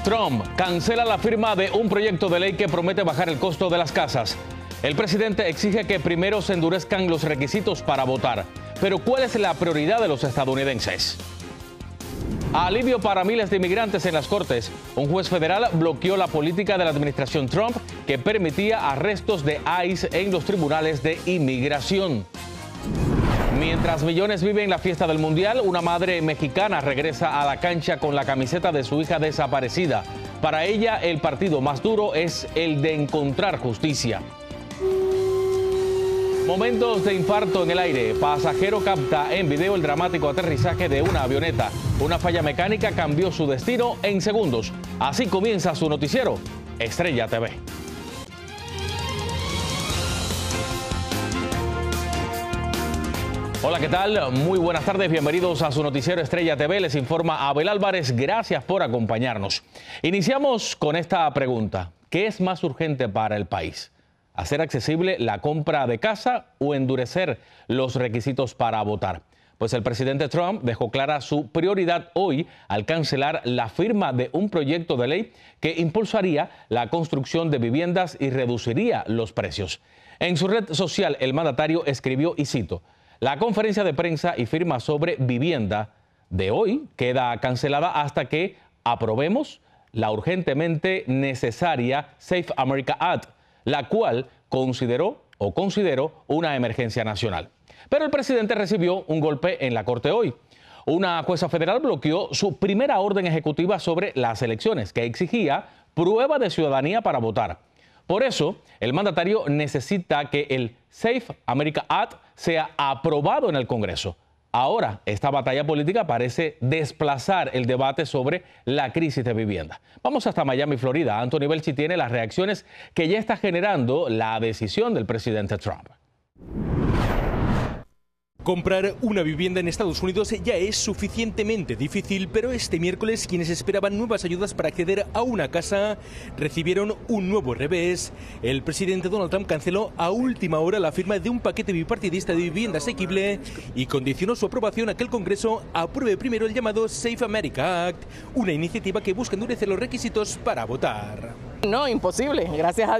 Trump cancela la firma de un proyecto de ley que promete bajar el costo de las casas. El presidente exige que primero se endurezcan los requisitos para votar. Pero ¿cuál es la prioridad de los estadounidenses? Alivio para miles de inmigrantes en las cortes. Un juez federal bloqueó la política de la administración Trump que permitía arrestos de ICE en los tribunales de inmigración. Mientras millones viven la fiesta del Mundial, una madre mexicana regresa a la cancha con la camiseta de su hija desaparecida. Para ella, el partido más duro es el de encontrar justicia. Momentos de infarto en el aire. Pasajero capta en video el dramático aterrizaje de una avioneta. Una falla mecánica cambió su destino en segundos. Así comienza su noticiero, Estrella TV. Hola, ¿qué tal? Muy buenas tardes, bienvenidos a su noticiero Estrella TV. Les informa Abel Álvarez, gracias por acompañarnos. Iniciamos con esta pregunta. ¿Qué es más urgente para el país? ¿Hacer accesible la compra de casa o endurecer los requisitos para votar? Pues el presidente Trump dejó clara su prioridad hoy al cancelar la firma de un proyecto de ley que impulsaría la construcción de viviendas y reduciría los precios. En su red social, el mandatario escribió, y cito, la conferencia de prensa y firma sobre vivienda de hoy queda cancelada hasta que aprobemos la urgentemente necesaria Safe America Act, la cual considero una emergencia nacional. Pero el presidente recibió un golpe en la corte hoy. Una jueza federal bloqueó su primera orden ejecutiva sobre las elecciones, que exigía prueba de ciudadanía para votar. Por eso, el mandatario necesita que el Safe America Act sea aprobado en el Congreso. Ahora, esta batalla política parece desplazar el debate sobre la crisis de vivienda. Vamos hasta Miami, Florida. Anthony Belchi tiene las reacciones que ya está generando la decisión del presidente Trump. Comprar una vivienda en Estados Unidos ya es suficientemente difícil, pero este miércoles quienes esperaban nuevas ayudas para acceder a una casa recibieron un nuevo revés. El presidente Donald Trump canceló a última hora la firma de un paquete bipartidista de vivienda asequible y condicionó su aprobación a que el Congreso apruebe primero el llamado Safe America Act, una iniciativa que busca endurecer los requisitos para votar. No, imposible. Gracias a Dios